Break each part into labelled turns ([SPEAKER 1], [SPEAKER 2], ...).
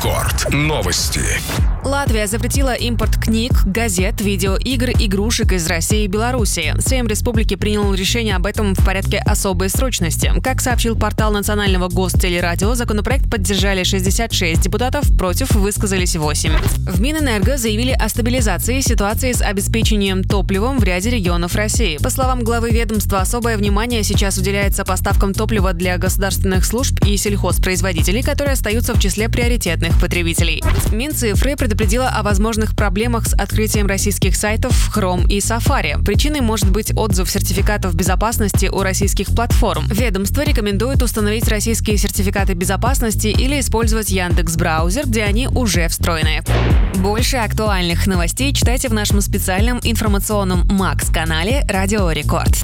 [SPEAKER 1] Рекорд. Новости.
[SPEAKER 2] Латвия запретила импорт книг, газет, видеоигр, игрушек из России и Беларуси. Сейм Республики принял решение об этом в порядке особой срочности. Как сообщил портал национального гостелерадио, законопроект поддержали 66 депутатов, против высказались 8. В Минэнерго заявили о стабилизации ситуации с обеспечением топливом в ряде регионов России. По словам главы ведомства, особое внимание сейчас уделяется поставкам топлива для государственных служб и сельхозпроизводителей, которые остаются в числе приоритетных потребителей. Минцифры предупредила о возможных проблемах с открытием российских сайтов Chrome и Safari. Причиной может быть отзыв сертификатов безопасности у российских платформ. Ведомство рекомендует установить российские сертификаты безопасности или использовать Яндекс.Браузер, где они уже встроены. Больше актуальных новостей читайте в нашем специальном информационном Макс-канале «Радио Рекорд».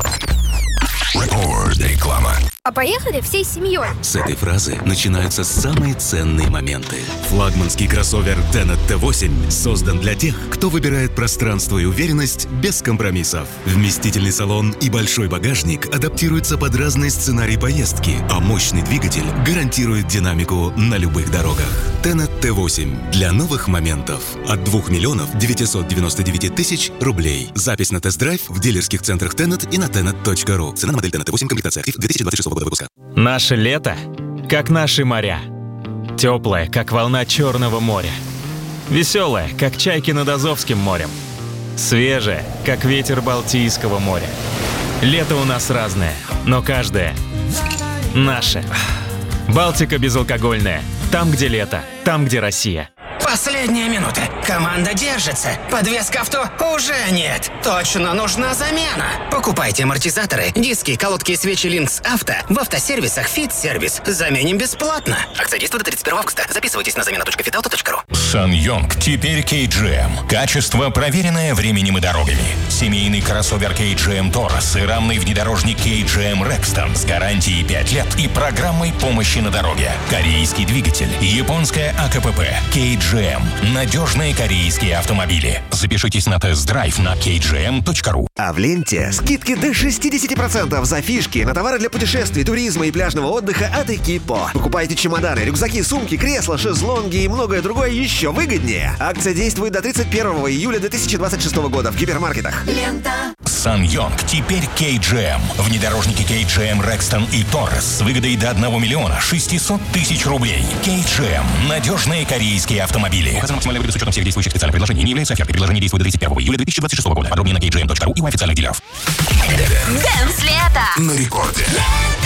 [SPEAKER 1] Реклама.
[SPEAKER 3] А поехали всей семьей.
[SPEAKER 4] С этой фразы начинаются самые ценные моменты. Флагманский кроссовер Tenet T8 создан для тех, кто выбирает пространство и уверенность без компромиссов. Вместительный салон и большой багажник адаптируются под разные сценарии поездки, а мощный двигатель гарантирует динамику на любых дорогах. Tenet T8 для новых моментов. От 2 999 000 рублей. Запись на тест-драйв в дилерских центрах Tenet и на tenet.ru. Цена на модель Tenet T8, комплектация актив 2026 года выпуска.
[SPEAKER 5] Наше лето, как наши моря. Теплое, как волна Черного моря. Веселое, как чайки над Азовским морем. Свежее, как ветер Балтийского моря. Лето у нас разное, но каждое наше. Балтика безалкогольная. Там, где лето, там, где Россия.
[SPEAKER 6] Последняя минута. Команда держится. Подвеска авто уже нет. Точно нужна замена. Покупайте амортизаторы, диски, колодки и свечи Линкс Авто в автосервисах Фит-сервис. Заменим бесплатно. Акция действует до 31 августа. Записывайтесь на замена.fitauto.ru.
[SPEAKER 1] Саньонг теперь KGM. Качество, проверенное временем и дорогами. Семейный кроссовер KGM Taurus и рамный внедорожник KGM Rexton с гарантией 5 лет и программой помощи на дороге. Корейский двигатель, японская АКПП, KGM. Надежные корейские автомобили. Запишитесь на тест-драйв на kgm.ru.
[SPEAKER 7] А в ленте скидки до 60% за фишки на товары для путешествий, туризма и пляжного отдыха от Экипо. Покупайте чемоданы, рюкзаки, сумки, кресла, шезлонги и многое другое еще выгоднее. Акция действует до 31 июля 2026 года в гипермаркетах.
[SPEAKER 3] Лента.
[SPEAKER 1] Саньонг теперь KGM. Внедорожники KGM Rexton и Taurus с выгодой до 1 600 000 рублей. KGM. Надежные корейские автомобили. Указано максимальная выгода с учетом всех действующих специальных предложений. Не является офертой. Предложение действует до 31 июля 2026 года. Подробнее на kgm.ru и у официальных дилеров.
[SPEAKER 3] Дэнс лето.
[SPEAKER 1] На рекорде.